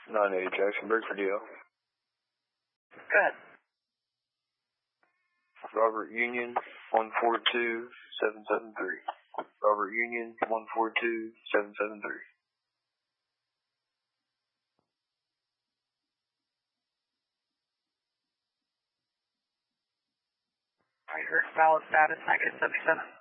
980 Jacksonburg for DL. Go ahead. Robert Union 142773. Robert Union 142773. Alright, valid status 977.